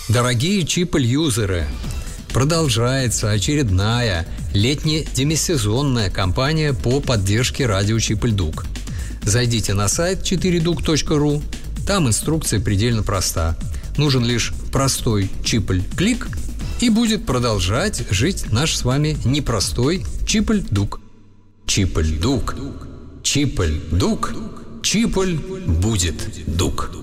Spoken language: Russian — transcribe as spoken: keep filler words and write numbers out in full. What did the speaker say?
Дорогие Чиполь-юзеры, продолжается очередная летне-демисезонная кампания по поддержке радио Чиполь-Дук. Зайдите на сайт четыре дук точка ру, там инструкция предельно проста. Нужен лишь простой Чиполь-клик, и будет продолжать жить наш с вами непростой Чиполь-Дук. Чиполь-Дук, Чиполь-Дук, Чиполь будет Дук.